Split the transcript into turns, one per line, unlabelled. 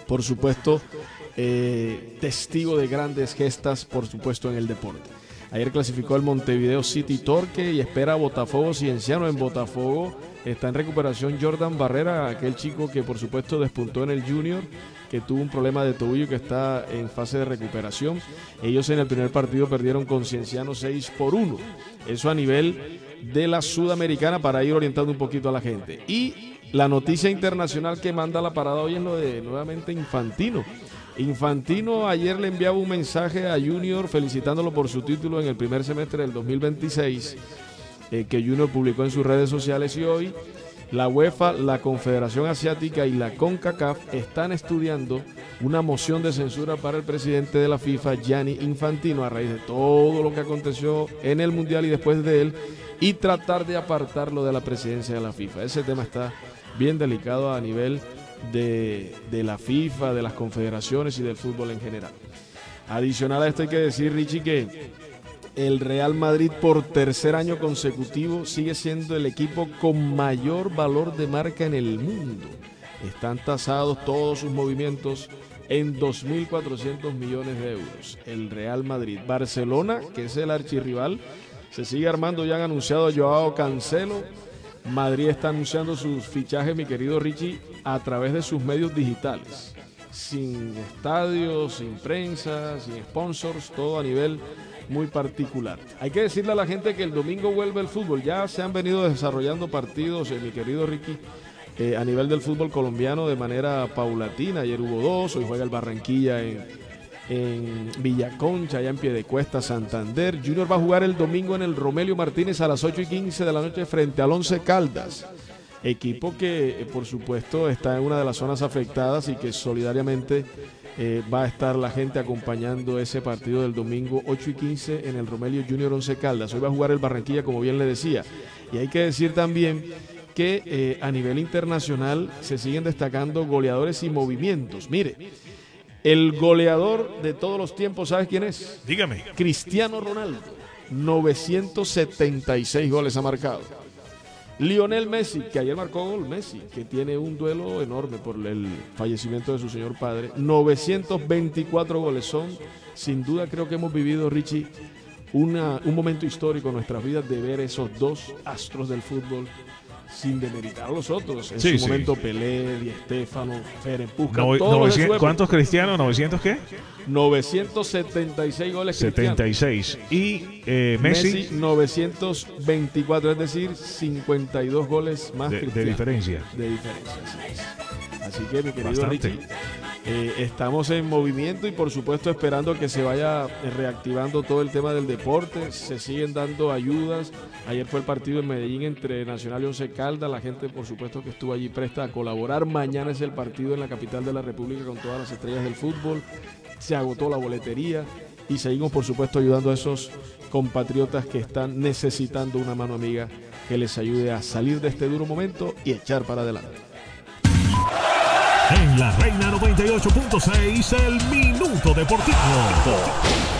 por supuesto, testigo de grandes gestas, por supuesto, en el deporte. Ayer clasificó el Montevideo City Torque y espera a Botafogo Cienciano. En Botafogo está en recuperación Jordan Barrera, aquel chico que por supuesto despuntó en el Junior, que tuvo un problema de tobillo y que está en fase de recuperación. Ellos en el primer partido perdieron con Cienciano 6-1. Eso a nivel de la Sudamericana, para ir orientando un poquito a la gente. Y la noticia internacional que manda la parada hoy es lo de nuevamente Infantino. Infantino ayer le enviaba un mensaje a Junior felicitándolo por su título en el primer semestre del 2026, que Junior publicó en sus redes sociales, y hoy la UEFA, la Confederación Asiática y la CONCACAF están estudiando una moción de censura para el presidente de la FIFA, Gianni Infantino, a raíz de todo lo que aconteció en el Mundial y después de él, y tratar de apartarlo de la presidencia de la FIFA. Ese tema está bien delicado a nivel de la FIFA, de las confederaciones y del fútbol en general. Adicional a esto hay que decir, Richie, que el Real Madrid por tercer año consecutivo sigue siendo el equipo con mayor valor de marca en el mundo. Están tasados todos sus movimientos en 2.400 millones de euros. El Real Madrid. Barcelona, que es el archirrival, se sigue armando. Ya han anunciado a Joao Cancelo. Madrid está anunciando sus fichajes, mi querido Richie, a través de sus medios digitales. Sin estadios, sin prensa, sin sponsors, todo a nivel muy particular. Hay que decirle a la gente que el domingo vuelve el fútbol. Ya se han venido desarrollando partidos, mi querido Ricky, a nivel del fútbol colombiano de manera paulatina. Ayer hubo 2, hoy juega el Barranquilla en Villaconcha, allá en Piedecuesta, Santander. Junior va a jugar el domingo en el Romelio Martínez a las 8:15 de la noche frente al Once Caldas. Equipo que, por supuesto, está en una de las zonas afectadas y que solidariamente va a estar la gente acompañando ese partido del domingo 8:15 en el Romelio Junior Once Caldas. Hoy va a jugar el Barranquilla, como bien le decía. Y hay que decir también que a nivel internacional se siguen destacando goleadores y movimientos. Mire, el goleador de todos los tiempos, ¿sabes quién es?
Dígame.
Cristiano Ronaldo. 976 goles ha marcado. Lionel Messi, que ayer marcó gol, Messi, que tiene un duelo enorme por el fallecimiento de su señor padre. 924 goles. Son, sin duda, creo que hemos vivido, Richie, un momento histórico en nuestras vidas de ver esos dos astros del fútbol, sin demeritar a los otros. En su momento Pelé, Di Stéfano, Ferenc Puskás,
¿cuántos Cristiano? ¿900 qué?
976 goles
76.
Cristiano.
Y Messi
924, es decir, 52 goles más
de diferencia.
De diferencia, así que, mi querido Richie, estamos en movimiento y por supuesto esperando que se vaya reactivando todo el tema del deporte. Se siguen dando ayudas. Ayer fue el partido en Medellín entre Nacional y Once Caldas. La gente, por supuesto, que estuvo allí presta a colaborar. Mañana es el partido en la capital de la República con todas las estrellas del fútbol. Se agotó la boletería y seguimos, por supuesto, ayudando a esos compatriotas que están necesitando una mano amiga que les ayude a salir de este duro momento y echar para adelante.
En la Reina 98.6, el Minuto Deportivo.